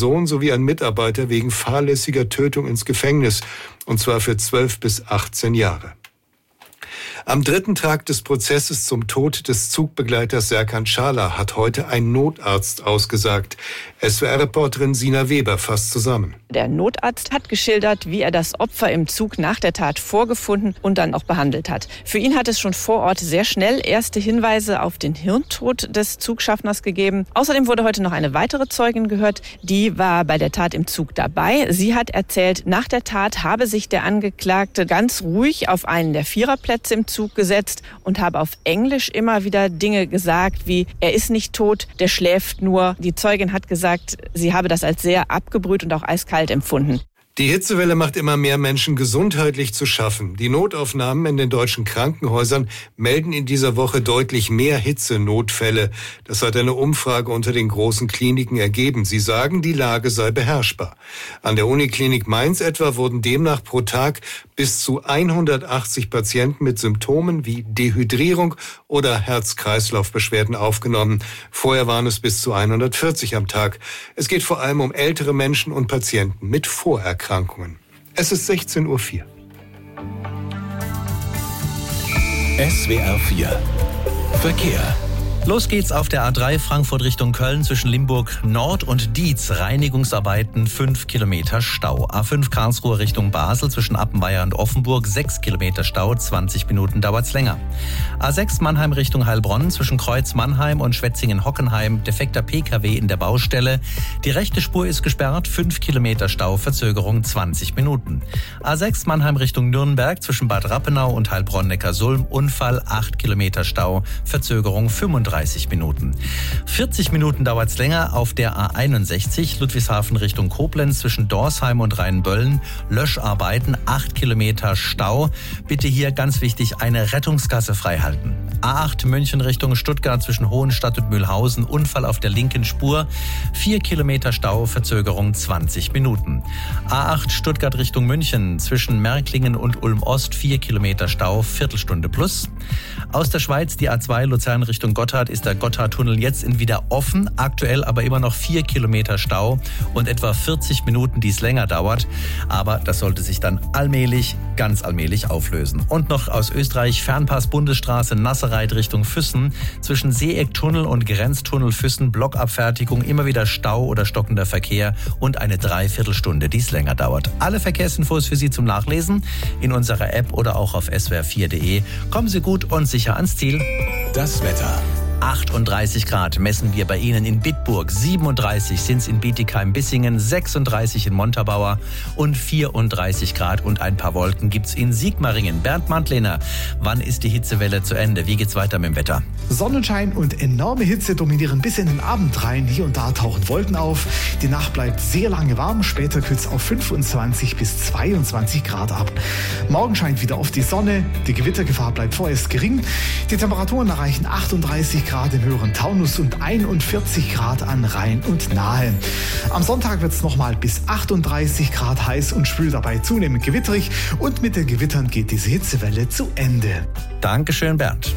Sohn sowie ein Mitarbeiter wegen fahrlässiger Tötung ins Gefängnis, und zwar für 12 bis 18 Jahre. Am dritten Tag des Prozesses zum Tod des Zugbegleiters Serkan Çağlar hat heute ein Notarzt ausgesagt. SWR-Reporterin Sina Weber fasst zusammen. Der Notarzt hat geschildert, wie er das Opfer im Zug nach der Tat vorgefunden und dann auch behandelt hat. Für ihn hat es schon vor Ort sehr schnell erste Hinweise auf den Hirntod des Zugschaffners gegeben. Außerdem wurde heute noch eine weitere Zeugin gehört, die war bei der Tat im Zug dabei. Sie hat erzählt, nach der Tat habe sich der Angeklagte ganz ruhig auf einen der Viererplätze im Zug gesetzt und habe auf Englisch immer wieder Dinge gesagt, wie er ist nicht tot, der schläft nur. Die Zeugin hat gesagt, sie habe das als sehr abgebrüht und auch eiskalt empfunden. Die Hitzewelle macht immer mehr Menschen gesundheitlich zu schaffen. Die Notaufnahmen in den deutschen Krankenhäusern melden in dieser Woche deutlich mehr Hitzenotfälle. Das hat eine Umfrage unter den großen Kliniken ergeben. Sie sagen, die Lage sei beherrschbar. An der Uniklinik Mainz etwa wurden demnach pro Tag bis zu 180 Patienten mit Symptomen wie Dehydrierung oder Herz-Kreislauf-Beschwerden aufgenommen. Vorher waren es bis zu 140 am Tag. Es geht vor allem um ältere Menschen und Patienten mit Vorerkrankungen. Es ist 16:04 Uhr. SWR 4 Verkehr. Los geht's auf der A3 Frankfurt Richtung Köln zwischen Limburg Nord und Dietz. Reinigungsarbeiten, 5 Kilometer Stau. A5 Karlsruhe Richtung Basel zwischen Appenweier und Offenburg, 6 Kilometer Stau, 20 Minuten dauert's länger. A6 Mannheim Richtung Heilbronn zwischen Kreuz Mannheim und Schwetzingen-Hockenheim, defekter PKW in der Baustelle. Die rechte Spur ist gesperrt, 5 Kilometer Stau, Verzögerung 20 Minuten. A6 Mannheim Richtung Nürnberg zwischen Bad Rappenau und Heilbronn-Neckarsulm, Unfall, 8 Kilometer Stau, Verzögerung 35 Minuten. 40 Minuten dauert's länger auf der A61 Ludwigshafen Richtung Koblenz zwischen Dorsheim und Rheinböllen. Löscharbeiten, 8 Kilometer Stau. Bitte hier ganz wichtig, eine Rettungsgasse freihalten. A8 München Richtung Stuttgart zwischen Hohenstadt und Mühlhausen. Unfall auf der linken Spur. 4 Kilometer Stau, Verzögerung 20 Minuten. A8 Stuttgart Richtung München zwischen Märklingen und Ulm-Ost. 4 Kilometer Stau, Viertelstunde plus. Aus der Schweiz die A2 Luzern Richtung Gotthard ist der Gotthardtunnel jetzt wieder offen, aktuell aber immer noch 4 Kilometer Stau und etwa 40 Minuten, die es länger dauert. Aber das sollte sich dann ganz allmählich auflösen. Und noch aus Österreich Fernpass Bundesstraße Nasserreit Richtung Füssen zwischen Seeecktunnel und Grenztunnel Füssen, Blockabfertigung, immer wieder Stau oder stockender Verkehr und eine Dreiviertelstunde, die es länger dauert. Alle Verkehrsinfos für Sie zum Nachlesen in unserer App oder auch auf swr4.de. Kommen Sie gut und sicher ans Ziel. Das Wetter. 38 Grad messen wir bei Ihnen in Bitburg, 37 sind es in Bietigheim-Bissingen, 36 in Montabaur und 34 Grad und ein paar Wolken gibt's in Sigmaringen. Bernd Mantlener, wann ist die Hitzewelle zu Ende? Wie geht's weiter mit dem Wetter? Sonnenschein und enorme Hitze dominieren bis in den Abend rein. Hier und da tauchen Wolken auf. Die Nacht bleibt sehr lange warm. Später kühlt's auf 25 bis 22 Grad ab. Morgen scheint wieder oft die Sonne. Die Gewittergefahr bleibt vorerst gering. Die Temperaturen erreichen 38 Grad im höheren Taunus und 41 Grad an Rhein und Nahe. Am Sonntag wird es nochmal bis 38 Grad heiß und schwül, dabei zunehmend gewitterig. Und mit den Gewittern geht diese Hitzewelle zu Ende. Dankeschön, Bernd.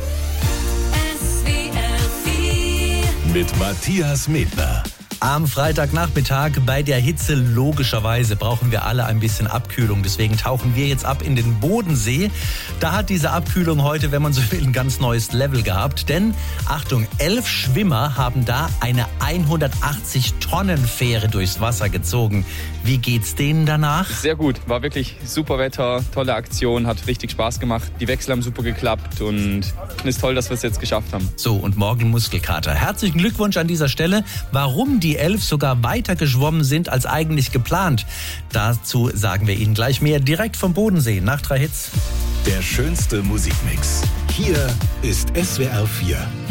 Mit Matthias Medner. Am Freitagnachmittag bei der Hitze logischerweise brauchen wir alle ein bisschen Abkühlung. Deswegen tauchen wir jetzt ab in den Bodensee. Da hat diese Abkühlung heute, wenn man so will, ein ganz neues Level gehabt. Denn, Achtung, 11 Schwimmer haben da eine 180-Tonnen-Fähre durchs Wasser gezogen. Wie geht's denen danach? Sehr gut, war wirklich super Wetter, tolle Aktion, hat richtig Spaß gemacht. Die Wechsel haben super geklappt und es ist toll, dass wir es jetzt geschafft haben. So, und morgen Muskelkater. Herzlichen Glückwunsch an dieser Stelle. Warum die 11 sogar weiter geschwommen sind als eigentlich geplant, dazu sagen wir Ihnen gleich mehr. Direkt vom Bodensee nach 3 Hits. Der schönste Musikmix. Hier ist SWR 4.